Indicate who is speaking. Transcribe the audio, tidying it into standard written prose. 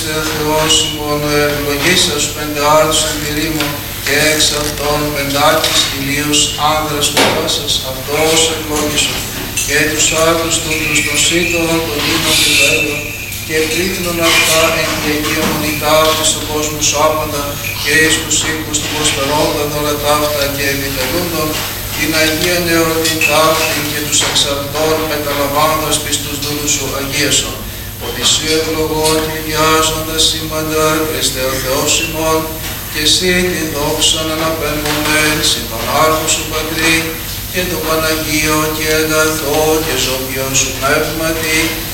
Speaker 1: Χριστέ Θεός ημών, ευλογήσας σου πεντάρτους εμπειρήμων και εξ αυτών πεντάκης ηλίους άνδρας κοπάσας, αυτός ευλόγησον και τους άκρους τούτους των σύντορων των ύμνων και βέβαιων και πρίχνων αυτά εν τη Αγία Μονικά αυτής του κόσμου σώπαντα και εις τους οίκους του προσφερόντα δώρα ταύτα και επιτελούντων την Αγία Νεορτήν ταύτη και τους εξαρτών μεταλαμβάνοντας πιστούς δούλους σου αγίασον. Ότι εσύ ευλογών και γιάζοντας σήμαντα, Χριστέ ο Θεός ημών, και εσύ την δόξαν αναπαινωμέν, συν τον άρχον σου Πατρί, και το Παναγίο και αγαθό και ζωοποιόν σου πνεύματι,